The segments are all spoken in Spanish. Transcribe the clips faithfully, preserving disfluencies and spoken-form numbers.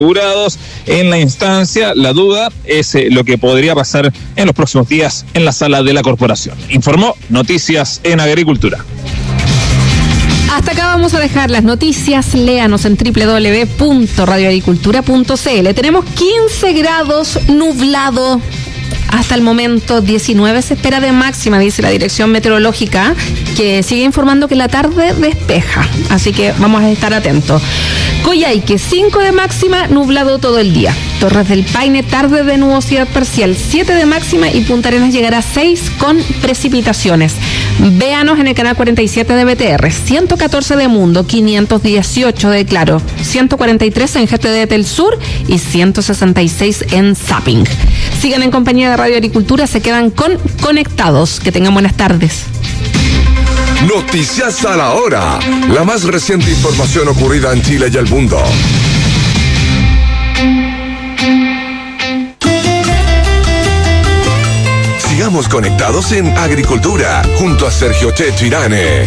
asegurados en la instancia. La duda es eh, lo que podría pasar en los próximos días en la sala de la corporación. Informó Noticias en Agricultura. Hasta acá vamos a dejar las noticias. Léanos en doble u doble u doble u punto radio agricultura punto c l. Tenemos quince grados, nublado. Hasta el momento diecinueve se espera de máxima, dice la Dirección Meteorológica, que sigue informando que la tarde despeja, así que vamos a estar atentos. Coyhaique, cinco de máxima, nublado todo el día. Torres del Paine, tarde de nubosidad parcial, siete de máxima, y Punta Arenas llegará a seis con precipitaciones. Véanos en el canal cuarenta y siete de B T R, ciento catorce de Mundo, quinientos dieciocho de Claro, ciento cuarenta y tres en G T D Telsur y ciento sesenta y seis en Zapping. Sigan en compañía de Radio Agricultura, se quedan con Conectados. Que tengan buenas tardes. Noticias a la hora. La más reciente información ocurrida en Chile y el mundo. Sigamos conectados en Agricultura junto a Sergio Checho Irane.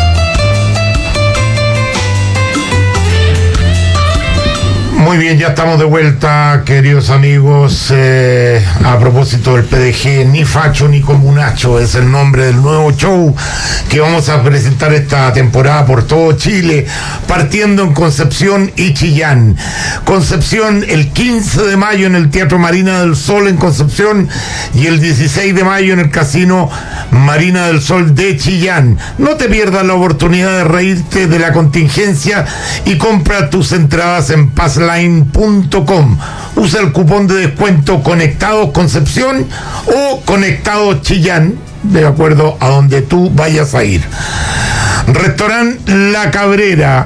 Muy bien, ya estamos de vuelta, queridos amigos. Eh, a propósito del P D G, ni facho ni comunacho es el nombre del nuevo show que vamos a presentar esta temporada por todo Chile, partiendo en Concepción y Chillán. Concepción el quince de mayo en el Teatro Marina del Sol en Concepción y el dieciséis de mayo en el Casino Marina del Sol de Chillán. No te pierdas la oportunidad de reírte de la contingencia y compra tus entradas en Pazline punto com. Usa el cupón de descuento Conectados Concepción o Conectados Chillán, de acuerdo a donde tú vayas a ir. Restaurante La Cabrera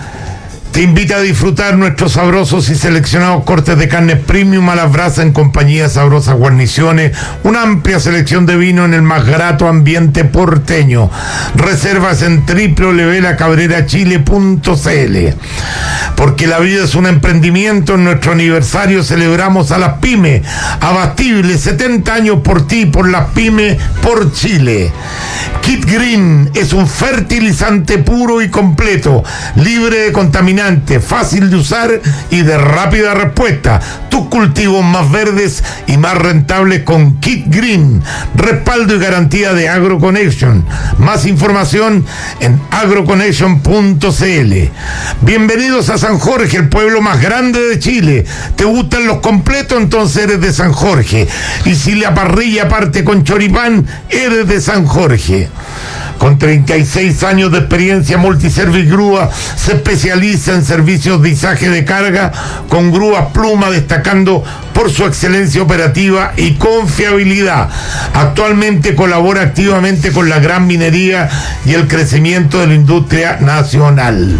te invita a disfrutar nuestros sabrosos y seleccionados cortes de carne premium a las brasas en compañía de sabrosas guarniciones, una amplia selección de vino en el más grato ambiente porteño. Reservas en doble u doble u doble u punto la cabrera chile punto c l. Porque la vida es un emprendimiento, en nuestro aniversario celebramos a las pymes. Abastible, setenta años por ti, por las pymes, por Chile. Kit Green es un fertilizante puro y completo, libre de contaminantes, fácil de usar y de rápida respuesta. Tus cultivos más verdes y más rentables con Kit Green. Respaldo y garantía de AgroConnection. Más información en agroconnection punto c l. Bienvenidos a San Jorge, el pueblo más grande de Chile. ¿Te gustan los completos? Entonces eres de San Jorge. Y si la parrilla parte con choripán, eres de San Jorge. Con treinta y seis años de experiencia, Multiservice Grúa se especializa en servicios de izaje de carga con grúas Pluma, destacando por su excelencia operativa y confiabilidad. Actualmente colabora activamente con la gran minería y el crecimiento de la industria nacional.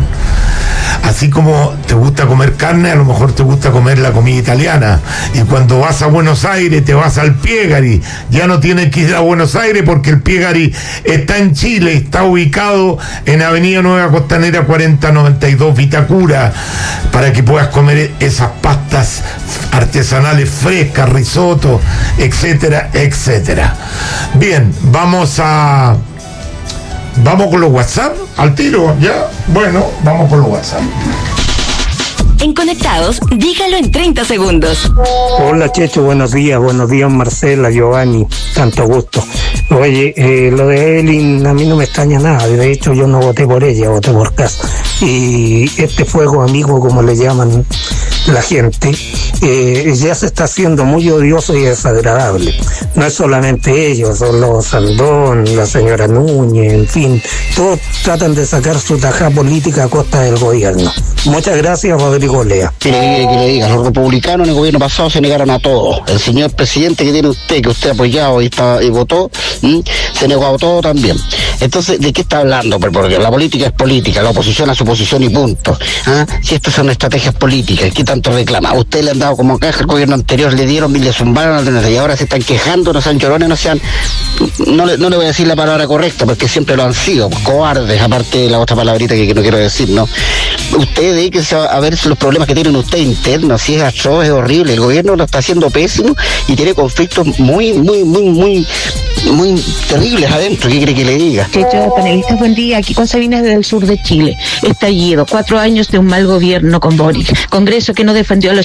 Así como te gusta comer carne, a lo mejor te gusta comer la comida italiana. Y cuando vas a Buenos Aires, te vas al Piegari. Ya no tienes que ir a Buenos Aires porque el Piegari está en Chile, está ubicado en Avenida Nueva Costanera cuarenta noventa y dos Vitacura, para que puedas comer esas pastas artesanales frescas, risotto, etcétera, etcétera. Bien, vamos a... Vamos con los WhatsApp, al tiro, ¿ya? Bueno, vamos con los WhatsApp. En Conectados, dígalo en treinta segundos. Hola Checho, buenos días, buenos días Marcela, Giovanni, tanto gusto. Oye, eh, lo de Evelyn a mí no me extraña nada, de hecho yo no voté por ella, voté por Kast. Y este fuego amigo, como le llaman la gente, eh, ya se está haciendo muy odioso y desagradable. No es solamente ellos, son los Sandón, la señora Núñez, en fin, todos tratan de sacar su tajada política a costa del gobierno. Muchas gracias, Rodrigo Lea. Mire, ¿qué quiere que le diga? Los republicanos en el gobierno pasado se negaron a todo. El señor presidente que tiene usted, que usted ha apoyado y, está, y votó, ¿m? se negó a todo también. Entonces, ¿de qué está hablando? Porque la política es política, la oposición a su posición y punto. ¿Ah? Si estas son estrategias políticas, ¿qué tanto reclama? Usted le anda dado como caja el gobierno anterior, le dieron y le zumbaron y ahora se están quejando, no sean llorones, no sean, no le, no le voy a decir la palabra correcta, porque siempre lo han sido, cobardes, aparte de la otra palabrita que, que no quiero decir, ¿no? Ustedes dedíquense a ver los problemas que tienen ustedes internos, si es atroz, es horrible, el gobierno lo está haciendo pésimo y tiene conflictos muy, muy, muy, muy, muy terribles adentro. ¿Qué cree que le diga? Checho, panelistas, buen día. Aquí con Sabina desde el sur de Chile. Estallido, cuatro años de un mal gobierno con Boric. Congreso que no defendió a los